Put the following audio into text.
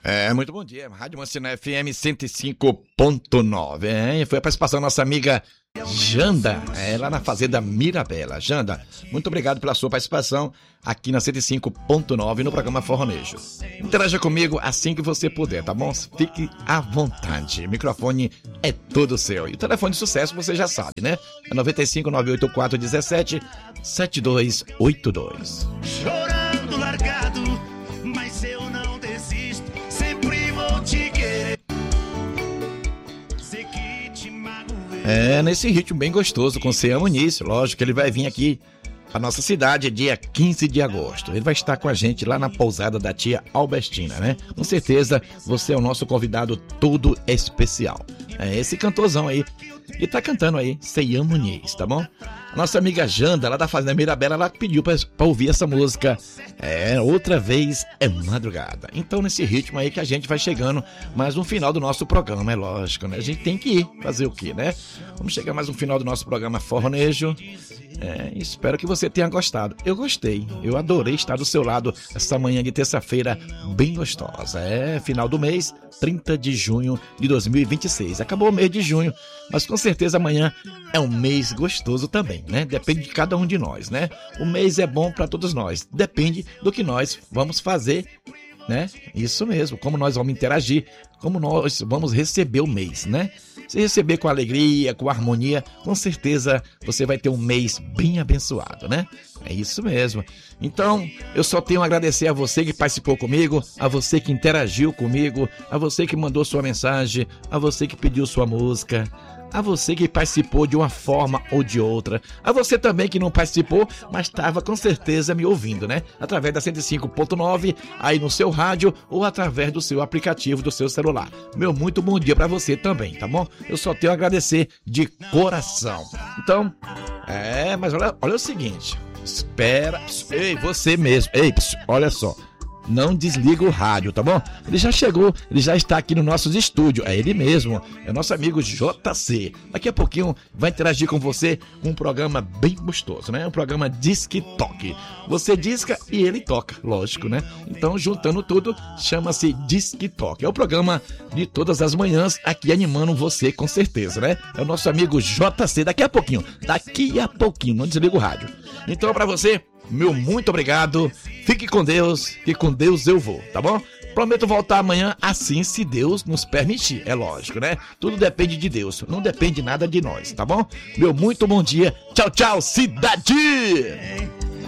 Muito bom dia, Rádio Mansinho FM 105.9. Foi a participação da nossa amiga Janda, lá na Fazenda Mirabela. Janda, muito obrigado pela sua participação aqui na 105.9 no programa Forronejo. Interaja comigo assim que você puder, tá bom? Fique à vontade, o microfone é todo seu. E o telefone de sucesso você já sabe, né? É 95 984 17 7282. Chorando largado, mas eu não desisto, sempre vou te querer. Sei que te magoei. Nesse ritmo bem gostoso com Ceia Muniz. Lógico que ele vai vir aqui a nossa cidade dia 15 de agosto. Ele vai estar com a gente lá na pousada da tia Albertina, né? Com certeza você é o nosso convidado todo especial. Esse cantorzão aí. E tá cantando aí, Ceia Muniz, tá bom? A nossa amiga Janda, lá da Fazenda Mirabela, ela pediu pra ouvir essa música. Outra vez é madrugada. Então nesse ritmo aí que a gente vai chegando mais um final do nosso programa, é lógico, né? A gente tem que ir fazer o quê, né? Vamos chegar mais um final do nosso programa Forronejo. Espero que você tenha gostado. Eu gostei, eu adorei estar do seu lado essa manhã de terça-feira bem gostosa. Final do mês, 30 de junho de 2026. Acabou o mês de junho, mas com certeza amanhã é um mês gostoso também, né? Depende de cada um de nós, né? O mês é bom para todos nós, depende do que nós vamos fazer, né? Isso mesmo, como nós vamos interagir, como nós vamos receber o mês, né? Se receber com alegria, com harmonia, com certeza você vai ter um mês bem abençoado, né? É isso mesmo. Então, eu só tenho a agradecer a você que participou comigo, a você que interagiu comigo, a você que mandou sua mensagem, a você que pediu sua música, a você que participou de uma forma ou de outra, a você também que não participou, mas estava com certeza me ouvindo, né? Através da 105.9, aí no seu rádio ou através do seu aplicativo do seu celular. Meu muito bom dia pra você também, tá bom? Eu só tenho a agradecer de coração. Então, mas olha o seguinte, espera, ei, você mesmo, olha só. Não desliga o rádio, tá bom? Ele já chegou, ele já está aqui no nosso estúdio. É ele mesmo, é nosso amigo JC. Daqui a pouquinho vai interagir com você com um programa bem gostoso, né? Um programa Disque Toque. Você disca e ele toca, lógico, né? Então, juntando tudo, chama-se Disque Toque. É o programa de todas as manhãs aqui animando você, com certeza, né? É o nosso amigo JC. Daqui a pouquinho, não desliga o rádio. Então, pra você, meu muito obrigado, fique com Deus, que com Deus eu vou, tá bom? Prometo voltar amanhã assim, se Deus nos permitir, é lógico, né? Tudo depende de Deus, não depende nada de nós, tá bom? Meu muito bom dia, tchau, tchau, cidade!